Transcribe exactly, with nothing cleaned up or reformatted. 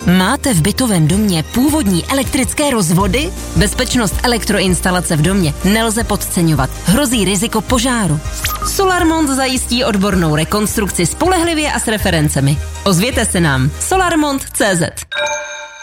Máte v bytovém domě původní elektrické rozvody? Bezpečnost elektroinstalace v domě nelze podceňovat. Hrozí riziko požáru. Solarmont zajistí odbornou rekonstrukci spolehlivě a s referencemi. Ozvěte se nám. solarmont tečka cé zet